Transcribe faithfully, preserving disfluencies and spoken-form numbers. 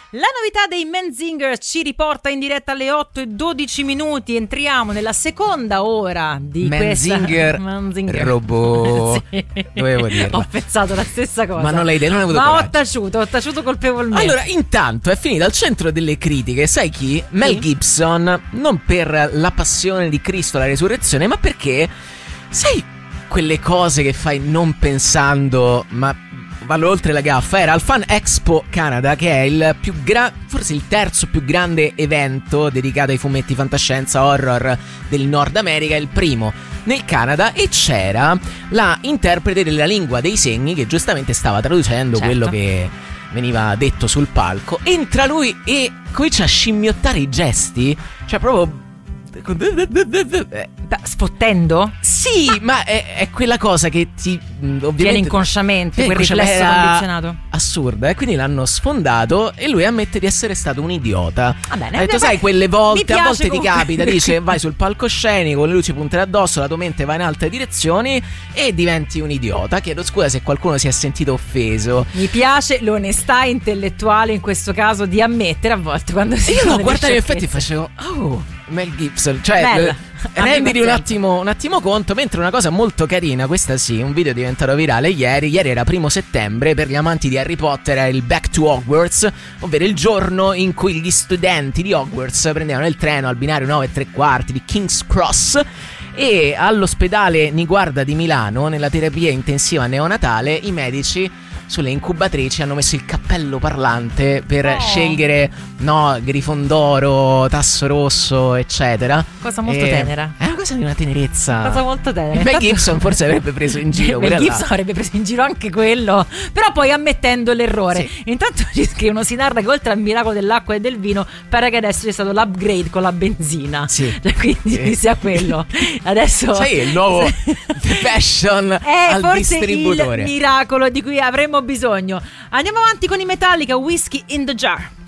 La novità dei Menzinger ci riporta in diretta alle otto e dodici minuti. Entriamo nella seconda ora di Menzinger, questa Menzinger robot. sì. Dovevo dirla. Ho pensato la stessa cosa. Ma non l'hai detto, non hai avuto Ma coraggio. ho taciuto, ho taciuto colpevolmente. Allora, intanto è finita al centro delle critiche, sai chi? Mel Sì. Gibson, non per la passione di Cristo, la resurrezione, ma perché, sai, quelle cose che fai non pensando, ma vanno oltre la gaffa. Era al Fan Expo Canada, che è il più gra- forse il terzo più grande evento dedicato ai fumetti fantascienza horror del Nord America, il primo nel Canada, e c'era la interprete della lingua dei segni che giustamente stava traducendo Certo. quello che veniva detto sul palco. Entra lui e comincia a scimmiottare i gesti, cioè proprio Da- Sfottendo? sì, ma è, è quella cosa che ti mh, ovviamente Viene inconsciamente, Viene quel inconsciamente, riflesso era condizionato. assurda, e quindi l'hanno sfondato e lui ammette di essere stato un idiota. Va bene, Ha detto, beh, sai, quelle volte, mi a piace volte ti comunque. capita, dice, vai sul palcoscenico, le luci puntano addosso, la tua mente va in altre direzioni e diventi un idiota. Chiedo scusa se qualcuno si è sentito offeso. Mi piace l'onestà intellettuale in questo caso di ammettere a volte quando si E io fanno lo delle guardavo in effetti e sciocchezze. facevo, oh, Mel Gibson, cioè Bella. eh, renditi un attimo, un attimo conto. Mentre una cosa molto carina, questa sì, un video è diventato virale ieri. Ieri era primo settembre, per gli amanti di Harry Potter è il Back to Hogwarts, ovvero il giorno in cui gli studenti di Hogwarts prendevano il treno al binario nove e tre quarti di King's Cross e all'ospedale Niguarda di Milano, nella terapia intensiva neonatale, i medici sulle incubatrici hanno messo il cappello parlante per Oh. scegliere, no, Grifondoro, Tasso Rosso, eccetera. Cosa molto E- tenera. È una cosa di una tenerezza. Cosa molto tenera. Mel Gibson forse avrebbe preso in giro Mel quella là. Gibson avrebbe preso in giro anche quello, però poi ammettendo l'errore. Sì. Intanto ci scrivono, si narra che oltre al miracolo dell'acqua e del vino pare che adesso c'è stato l'upgrade con la benzina. Sì. Cioè, quindi Sì. sia quello. Adesso Sai, il nuovo The Fashion è al forse distributore. il miracolo di cui avremmo bisogno. Andiamo avanti con i Metallica, Whiskey in the Jar.